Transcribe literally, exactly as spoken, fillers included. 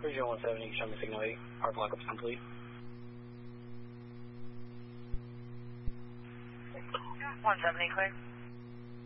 Regional one seventy, show me signal eight. Park lockups complete. one seventy, clear.